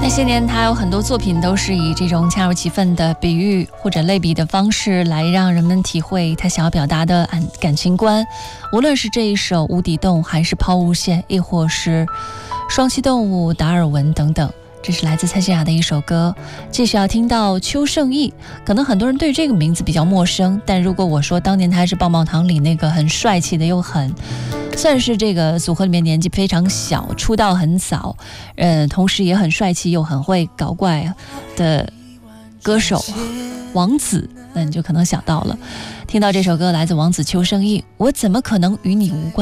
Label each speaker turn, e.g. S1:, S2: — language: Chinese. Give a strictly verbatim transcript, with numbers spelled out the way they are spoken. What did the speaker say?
S1: 那些年他有很多作品都是以这种恰如其分的比喻或者类比的方式来让人们体会他想要表达的感情观，无论是这一首无底洞还是抛物线，亦或是双栖动物达尔文等等，这是来自蔡健雅的一首歌。继续要听到邱胜翊，可能很多人对这个名字比较陌生，但如果我说当年他是棒棒糖里那个很帅气的又很算是这个组合里面年纪非常小，出道很早，呃，同时也很帅气又很会搞怪的歌手王子，那你就可能想到了。听到这首歌来自王子邱胜翊，我怎么可能与你无关。